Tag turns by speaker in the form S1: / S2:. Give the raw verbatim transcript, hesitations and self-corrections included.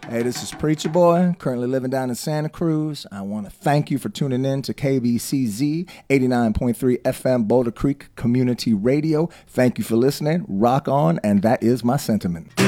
S1: Hey, this is Preacher Boy, currently living down in Santa Cruz. I want to thank you for tuning in to K B C Z eighty-nine point three F M Boulder Creek Community Radio. Thank you for listening. Rock on, and that is my sentiment.